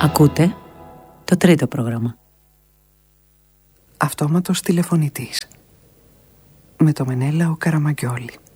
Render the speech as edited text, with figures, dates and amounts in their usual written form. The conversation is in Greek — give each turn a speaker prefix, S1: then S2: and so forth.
S1: Ακούτε το τρίτο πρόγραμμα.
S2: Αυτόματος τηλεφωνητής με το Μενέλαο Καραμαγκιόλη.